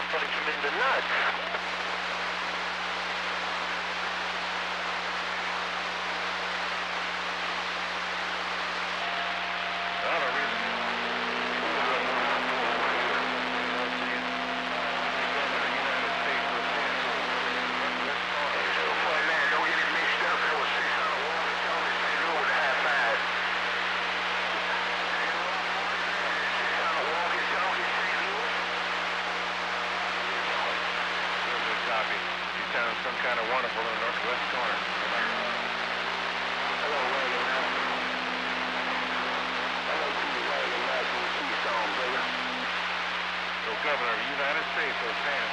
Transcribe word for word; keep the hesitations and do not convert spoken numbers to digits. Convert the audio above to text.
punch him in the nuts. Some kind of wonderful in the northwest corner. Hello, William. Hello to you, William. National Keystone, brother. So, Governor of the United States, those fans